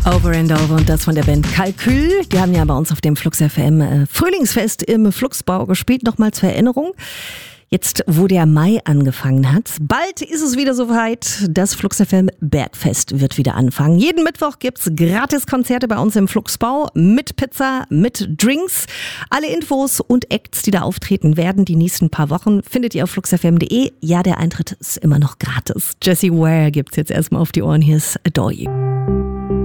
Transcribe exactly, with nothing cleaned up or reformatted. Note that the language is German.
Over and Over und das von der Band Kalkül. Die haben ja bei uns auf dem Flux F M äh, Frühlingsfest im Fluxbau gespielt. Nochmal zur Erinnerung. Jetzt, wo der Mai angefangen hat, bald ist es wieder soweit. Das Flux F M Bergfest wird wieder anfangen. Jeden Mittwoch gibt's Gratis-Konzerte bei uns im Fluxbau mit Pizza, mit Drinks. Alle Infos und Acts, die da auftreten werden, die nächsten paar Wochen, findet ihr auf flux f m punkt de. Ja, der Eintritt ist immer noch gratis. Jessie Ware gibt's jetzt erstmal auf die Ohren. Hier ist Adore You.